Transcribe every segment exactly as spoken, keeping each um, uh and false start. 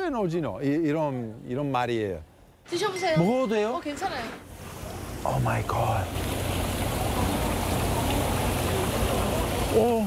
푸른 오징어 이, 이런 이런 말이에요. 드셔보세요. 먹어도 돼요? 어, 괜찮아요. 오 마이 갓. 오.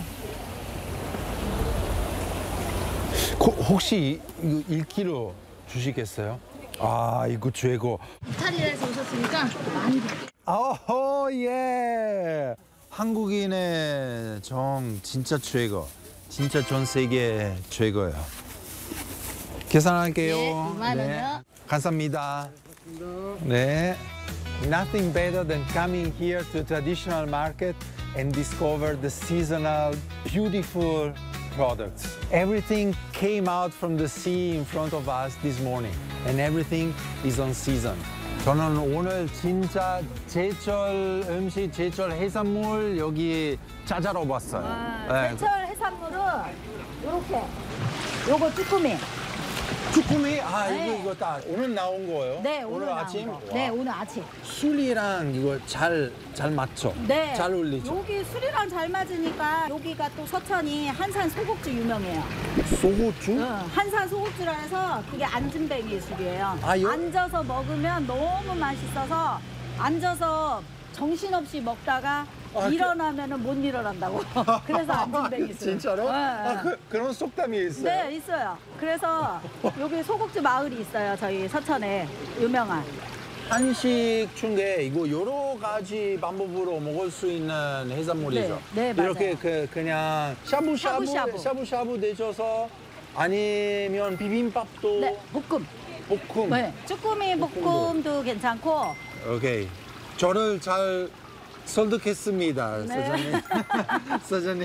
고, 혹시 이거 일 킬로그램 주시겠어요? 아, 이거 최고. 이탈리아에서 오셨으니까 많이 드릴게요. 어허, 예. 한국인의 정 진짜 최고. 진짜 전 세계 최고예요. 계산할게요. 네, 이만 원이요. 감사합니다. 네. Nothing better than coming here to a traditional market and discover the seasonal, beautiful products. Everything came out from the sea in front of us this morning, and everything is on season. 저는 오늘 진짜 제철 음식, 제철 해산물 여기 찾아러 왔어요. 아, 제철 해산물은 요렇게 요거 쭈꾸미. 쭈꾸미? 아, 네. 이거, 이거 다 오늘 나온 거예요? 네, 오늘, 오늘 나온 아침? 거. 와. 네, 오늘 아침. 술이랑 이거 잘, 잘 맞죠? 네. 잘 어울리죠? 여기 술이랑 잘 맞으니까 여기가 또 서천이 한산 소곡주 유명해요. 소고추? 응, 한산 소곡주라 해서 그게 안진뱅이 술이에요. 아, 요- 앉아서 먹으면 너무 맛있어서 앉아서 정신없이 먹다가 아, 그- 일어나면은 못 일어난다고. 그래서 안진뱅이 술. 진짜로? 네. 아, 그, 그런 속담이 있어요? 네, 있어요. 그래서 여기 소곡주 마을이 있어요. 저희 서천에 유명한. 한식 중에 이거 여러 가지 방법으로 먹을 수 있는 해산물이죠. 네, 네, 맞아요. 이렇게 그, 그냥 샤브샤브, 샤브샤브. 샤브샤브 내줘서 아니면 비빔밥도 네, 볶음. 볶음. 네, 쭈꾸미 볶음도 괜찮고. 오케이. 저를 잘 설득했습니다, 네. 사장님. 사장님.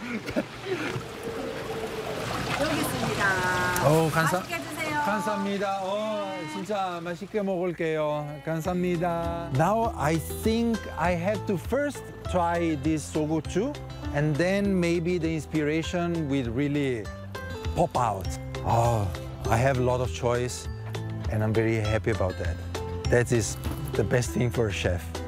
여기 있습니다. 어, 감사, 맛있게 드세요. 감사합니다. 어, 진짜 맛있게 먹을게요. 감사합니다. Now I think I have to first try this sogochu, and then maybe the inspiration will really pop out. Oh, I have a lot of choice, and I'm very happy about that. That is the best thing for a chef.